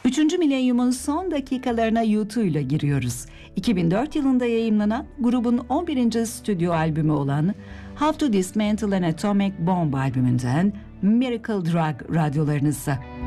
Üçüncü milenyumun son dakikalarına U2 ile giriyoruz. 2004 yılında yayımlanan grubun 11. stüdyo albümü olan How to Dismantle an Atomic Bomb albümünden Miracle Drug radyolarınızda.